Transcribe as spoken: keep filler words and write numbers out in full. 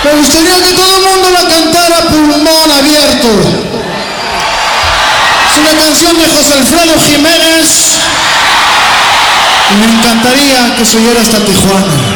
Me gustaría que todo el mundo la cantara a pulmón abierto. Es una canción de José Alfredo Jiménez y me encantaría que se oyera hasta Tijuana.